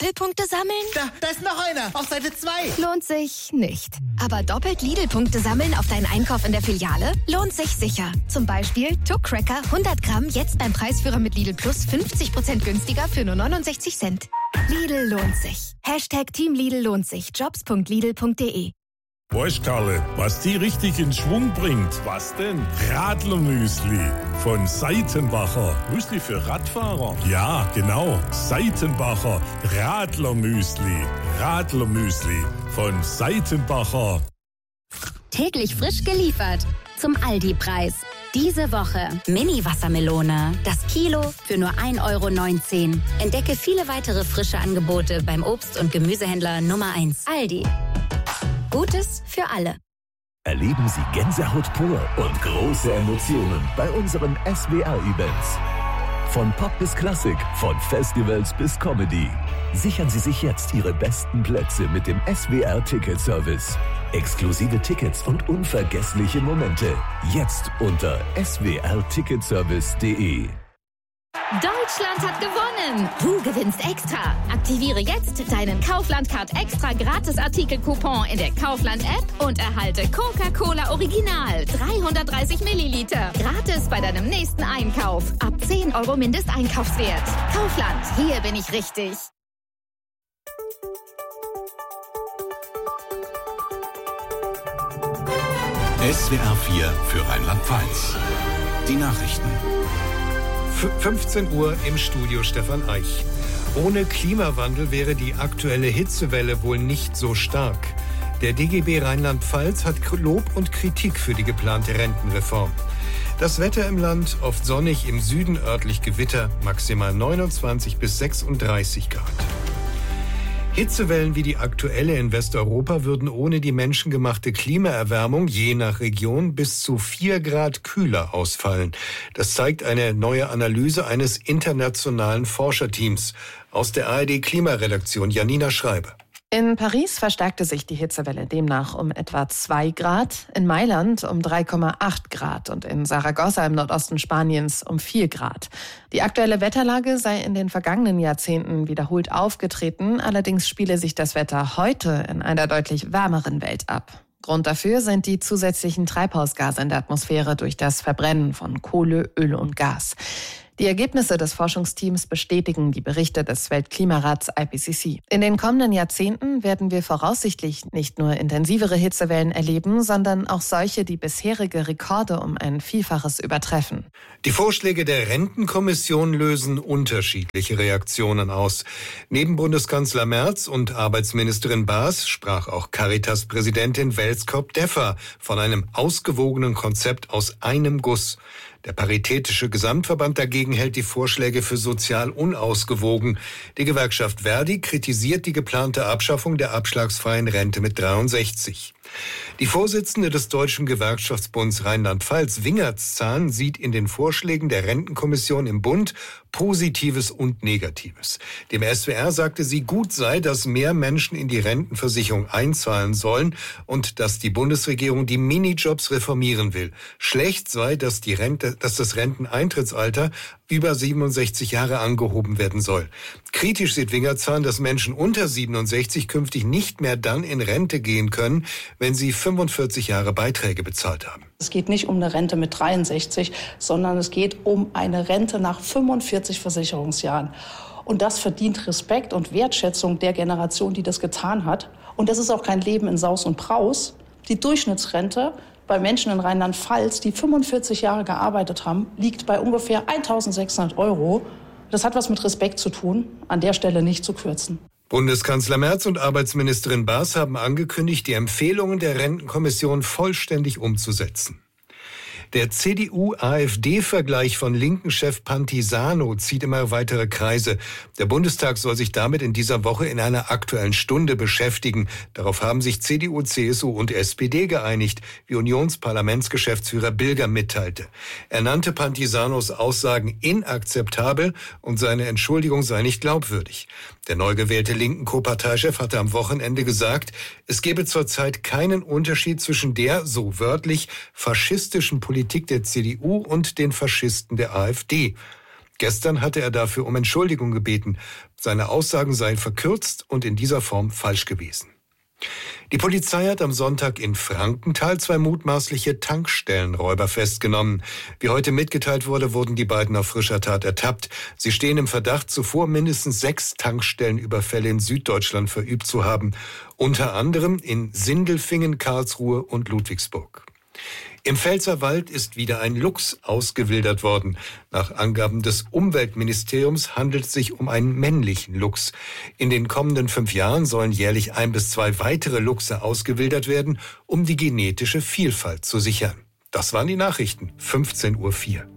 Doppelpunkte sammeln? Da ist noch einer, auf Seite 2. Lohnt sich nicht. Aber doppelt Lidl-Punkte sammeln auf deinen Einkauf in der Filiale? Lohnt sich sicher. Zum Beispiel Tuck Cracker 100 Gramm jetzt beim Preisführer mit Lidl Plus 50% günstiger für nur 69 Cent. Lidl lohnt sich. Team Lidl lohnt sich. Jobs.lidl.de. Weißt Karle, was die richtig in Schwung bringt? Was denn? Radlermüsli von Seitenbacher. Müsli für Radfahrer? Ja, genau. Seitenbacher Radlermüsli. Radlermüsli von Seitenbacher. Täglich frisch geliefert zum Aldi-Preis. Diese Woche Mini-Wassermelone. Das Kilo für nur 1,19 €. Entdecke viele weitere frische Angebote beim Obst- und Gemüsehändler Nummer 1. Aldi. Gutes für alle. Erleben Sie Gänsehaut pur und große Emotionen bei unseren SWR-Events. Von Pop bis Klassik, von Festivals bis Comedy. Sichern Sie sich jetzt Ihre besten Plätze mit dem SWR-Ticket-Service. Exklusive Tickets und unvergessliche Momente. Jetzt unter swrticketservice.de. Deutschland hat gewonnen! Du gewinnst extra! Aktiviere jetzt deinen Kaufland-Card extra Gratis-Artikel-Coupon in der Kaufland-App und erhalte Coca-Cola Original 330 Milliliter gratis bei deinem nächsten Einkauf. Ab 10 € Mindesteinkaufswert. Kaufland, hier bin ich richtig. SWR 4 für Rheinland-Pfalz. Die Nachrichten. 15 Uhr im Studio Stefan Eich. Ohne Klimawandel wäre die aktuelle Hitzewelle wohl nicht so stark. Der DGB Rheinland-Pfalz hat Lob und Kritik für die geplante Rentenreform. Das Wetter im Land oft sonnig, im Süden örtlich Gewitter, maximal 29 bis 36 Grad. Hitzewellen wie die aktuelle in Westeuropa würden ohne die menschengemachte Klimaerwärmung je nach Region bis zu 4 Grad kühler ausfallen. Das zeigt eine neue Analyse eines internationalen Forscherteams aus der ARD-Klimaredaktion. Janina Schreiber. In Paris verstärkte sich die Hitzewelle demnach um etwa 2 Grad, in Mailand um 3,8 Grad und in Saragossa im Nordosten Spaniens um 4 Grad. Die aktuelle Wetterlage sei in den vergangenen Jahrzehnten wiederholt aufgetreten, allerdings spiele sich das Wetter heute in einer deutlich wärmeren Welt ab. Grund dafür sind die zusätzlichen Treibhausgase in der Atmosphäre durch das Verbrennen von Kohle, Öl und Gas. Die Ergebnisse des Forschungsteams bestätigen die Berichte des Weltklimarats IPCC. In den kommenden Jahrzehnten werden wir voraussichtlich nicht nur intensivere Hitzewellen erleben, sondern auch solche, die bisherige Rekorde um ein Vielfaches übertreffen. Die Vorschläge der Rentenkommission lösen unterschiedliche Reaktionen aus. Neben Bundeskanzler Merz und Arbeitsministerin Baas sprach auch Caritas-Präsidentin Welskop-Deffer von einem ausgewogenen Konzept aus einem Guss. Der Paritätische Gesamtverband dagegen hält die Vorschläge für sozial unausgewogen. Die Gewerkschaft Verdi kritisiert die geplante Abschaffung der abschlagsfreien Rente mit 63. Die Vorsitzende des Deutschen Gewerkschaftsbunds Rheinland-Pfalz, Wingertszahn, sieht in den Vorschlägen der Rentenkommission im Bund Positives und Negatives. Dem SWR sagte sie, gut sei, dass mehr Menschen in die Rentenversicherung einzahlen sollen und dass die Bundesregierung die Minijobs reformieren will. Schlecht sei, dass das Renteneintrittsalter über 67 Jahre angehoben werden soll. Kritisch sieht Wingertszahn, dass Menschen unter 67 künftig nicht mehr dann in Rente gehen können, wenn sie 45 Jahre Beiträge bezahlt haben. Es geht nicht um eine Rente mit 63, sondern es geht um eine Rente nach 45 Versicherungsjahren. Und das verdient Respekt und Wertschätzung der Generation, die das getan hat. Und das ist auch kein Leben in Saus und Braus. Die Durchschnittsrente bei Menschen in Rheinland-Pfalz, die 45 Jahre gearbeitet haben, liegt bei ungefähr 1.600 €. Das hat was mit Respekt zu tun, an der Stelle nicht zu kürzen. Bundeskanzler Merz und Arbeitsministerin Baas haben angekündigt, die Empfehlungen der Rentenkommission vollständig umzusetzen. Der CDU-AfD-Vergleich von Linken-Chef Pantisano zieht immer weitere Kreise. Der Bundestag soll sich damit in dieser Woche in einer Aktuellen Stunde beschäftigen. Darauf haben sich CDU, CSU und SPD geeinigt, wie Unionsparlamentsgeschäftsführer Bilger mitteilte. Er nannte Pantisanos Aussagen inakzeptabel und seine Entschuldigung sei nicht glaubwürdig. Der neu gewählte linken Co-Parteichef hatte am Wochenende gesagt, es gebe zurzeit keinen Unterschied zwischen der, so wörtlich, faschistischen Politik der CDU und den Faschisten der AfD. Gestern hatte er dafür um Entschuldigung gebeten. Seine Aussagen seien verkürzt und in dieser Form falsch gewesen. Die Polizei hat am Sonntag in Frankenthal 2 mutmaßliche Tankstellenräuber festgenommen. Wie heute mitgeteilt wurde, wurden die beiden auf frischer Tat ertappt. Sie stehen im Verdacht, zuvor mindestens 6 Tankstellenüberfälle in Süddeutschland verübt zu haben. Unter anderem in Sindelfingen, Karlsruhe und Ludwigsburg. Im Pfälzerwald ist wieder ein Luchs ausgewildert worden. Nach Angaben des Umweltministeriums handelt es sich um einen männlichen Luchs. In den kommenden 5 Jahren sollen jährlich 1 bis 2 weitere Luchse ausgewildert werden, um die genetische Vielfalt zu sichern. Das waren die Nachrichten, 15:04 Uhr.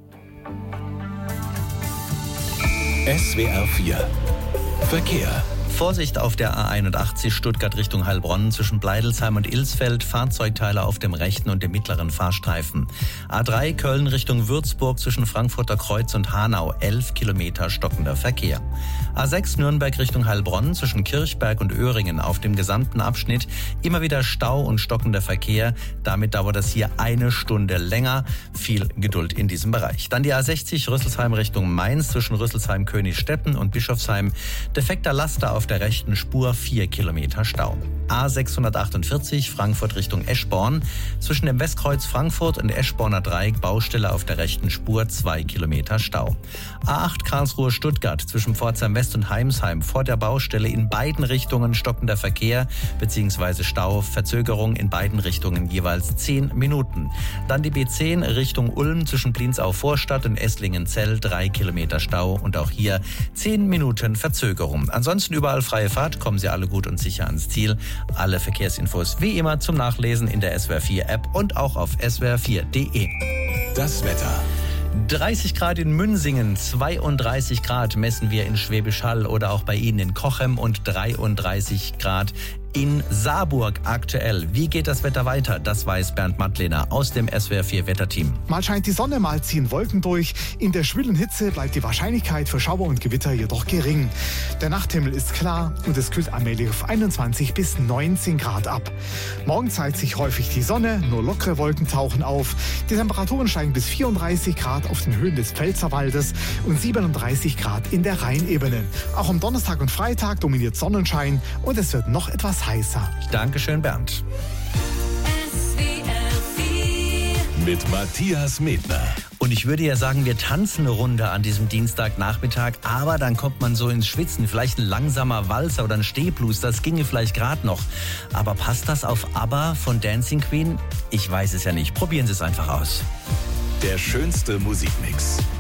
SWR 4 Verkehr. Vorsicht auf der A81 Stuttgart Richtung Heilbronn zwischen Bleidelsheim und Ilsfeld, Fahrzeugteile auf dem rechten und dem mittleren Fahrstreifen. A3 Köln Richtung Würzburg zwischen Frankfurter Kreuz und Hanau, 11 Kilometer stockender Verkehr. A6 Nürnberg Richtung Heilbronn zwischen Kirchberg und Öhringen auf dem gesamten Abschnitt immer wieder Stau und stockender Verkehr. Damit dauert das hier 1 Stunde länger. Viel Geduld in diesem Bereich. Dann die A60 Rüsselsheim Richtung Mainz zwischen Rüsselsheim Königsstetten und Bischofsheim. Defekter Laster auf der rechten Spur, 4 Kilometer Stau. A648 Frankfurt Richtung Eschborn. Zwischen dem Westkreuz Frankfurt und Eschborner Dreieck Baustelle auf der rechten Spur, 2 Kilometer Stau. A8 Karlsruhe Stuttgart zwischen Pforzheim West und Heimsheim vor der Baustelle in beiden Richtungen stockender Verkehr bzw. Stau, Verzögerung in beiden Richtungen jeweils 10 Minuten. Dann die B10 Richtung Ulm zwischen Blinzau Vorstadt und Esslingen-Zell, 3 Kilometer Stau und auch hier 10 Minuten Verzögerung. Ansonsten überall freie Fahrt, kommen Sie alle gut und sicher ans Ziel. Alle Verkehrsinfos wie immer zum Nachlesen in der SWR 4 App und auch auf swr4.de. Das Wetter. 30 Grad in Münsingen, 32 Grad messen wir in Schwäbisch Hall oder auch bei Ihnen in Cochem und 33 Grad in Saarburg aktuell. Wie geht das Wetter weiter? Das weiß Bernd Mattlehner aus dem SWR 4 Wetterteam. Mal scheint die Sonne, mal ziehen Wolken durch. In der schwülen Hitze bleibt die Wahrscheinlichkeit für Schauer und Gewitter jedoch gering. Der Nachthimmel ist klar und es kühlt allmählich auf 21 bis 19 Grad ab. Morgen zeigt sich häufig die Sonne, nur lockere Wolken tauchen auf. Die Temperaturen steigen bis 34 Grad auf den Höhen des Pfälzerwaldes und 37 Grad in der Rheinebene. Auch am Donnerstag und Freitag dominiert Sonnenschein und es wird noch etwas heißer. Dankeschön, Bernd. Mit Matthias Medner. Und ich würde ja sagen, wir tanzen eine Runde an diesem Dienstagnachmittag, aber dann kommt man so ins Schwitzen. Vielleicht ein langsamer Walzer oder ein Stehblues, das ginge vielleicht gerade noch. Aber passt das auf ABBA von Dancing Queen? Ich weiß es ja nicht. Probieren Sie es einfach aus. Der schönste Musikmix.